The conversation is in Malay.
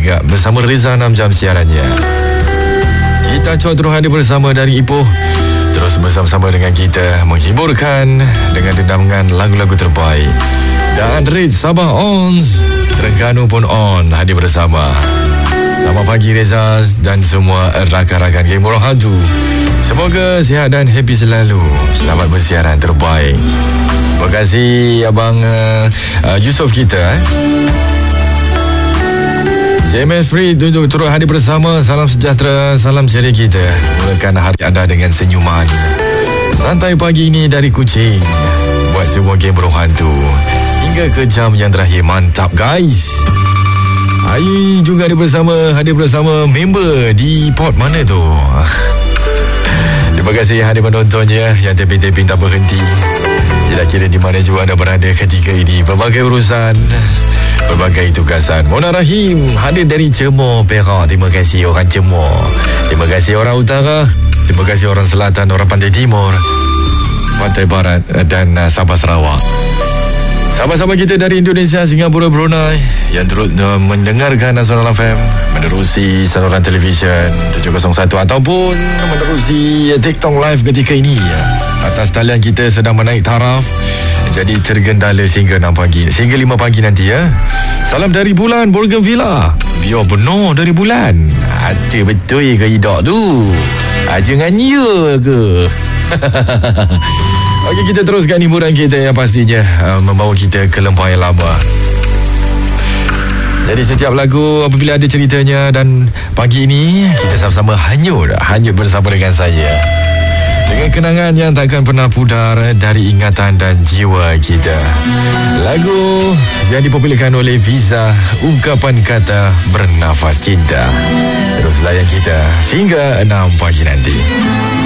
juga bersama Reza 6 jam siarannya. Kita cuba terus hadir bersama dari Ipoh. Terus bersama-sama dengan kita menghiburkan dengan dendaman lagu-lagu terbaik. Dan Red Sabah Ons, Terengganu pun on hadir bersama. Selamat pagi Reza dan semua rakan-rakan Geng Borong Hantu. Semoga sihat dan happy selalu. Selamat bersiaran terbaik. Terima kasih Abang Yusof kita. CMS Free untuk terus hadir bersama. Salam sejahtera, salam ceria kita. Mulakan hari anda dengan senyuman. Santai pagi ini dari Kuching. Buat semua Geng Borong Hantu. Hingga ke jam yang terakhir. Mantap guys. Hari juga hadir bersama member di port mana tu. Terima kasih hadir menontonnya yang taping-taping tak berhenti. Tidak kira di mana juga anda berada ketika ini. Berbagai urusan, berbagai tugasan. Mona Rahim hadir dari Cemor, Perak. Terima kasih orang Cemor. Terima kasih orang utara. Terima kasih orang selatan, orang pantai timur, pantai barat dan Sabah Sarawak. Sahabat-sahabat kita dari Indonesia, Singapura, Brunei yang terus mendengarkan Nasional FM, menerusi saluran televisyen 701 ataupun menerusi TikTok Live ketika ini. Atas talian kita sedang menaik taraf, jadi tergendala sehingga 6 pagi, sehingga 5 pagi nanti ya. Salam dari bulan Bougainvillea. Biar benar dari bulan. Ada betul ke idak tu? Jangan ya ke? Okey, kita teruskan hiburan kita yang pastinya membawa kita ke lempah yang lama. Jadi setiap lagu apabila ada ceritanya, dan pagi ini kita sama-sama hanyut bersama dengan saya. Dengan kenangan yang takkan pernah pudar dari ingatan dan jiwa kita. Lagu yang dipopularkan oleh Visa, ungkapan kata bernafas cinta. Terus layan kita hingga 6 pagi nanti.